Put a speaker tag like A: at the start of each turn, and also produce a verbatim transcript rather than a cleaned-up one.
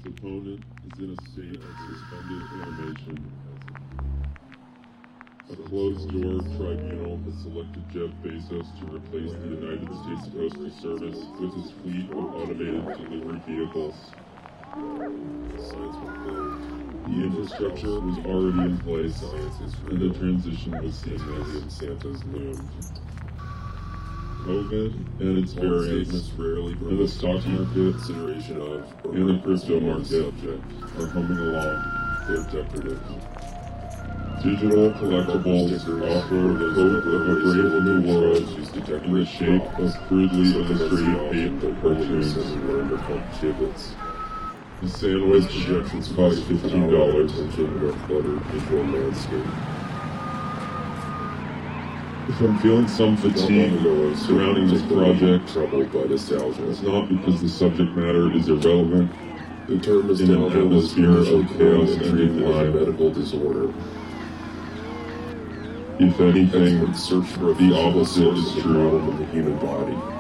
A: opponent is in a state of suspended animation. A closed-door tribunal has selected Jeff Bezos to replace the United States Postal Service with his fleet of automated delivery vehicles. The infrastructure was already in place, and the transition was seamless.
B: Santa's loomed.
A: COVID and its variants, and the stock market,
B: Consideration of
A: and the crypto market
B: subject.
A: are humming along.
B: They're decorative.
A: Digital collectibles offer the hope of a brave new world in the shape of crudely illustrated paper cartoons.
B: Giblets.
A: The sandwich costs fifteen dollars.
B: Butter visual landscape.
A: If I'm feeling some fatigue surrounding this project,
B: Troubled by nostalgia.
A: it's not because the subject matter is irrelevant.
B: The term is
A: In an atmosphere of chaos and decline.
B: medical disorder.
A: If anything,
B: Experts search for a
A: the opposite is
B: the
A: true.
B: problem in the human body.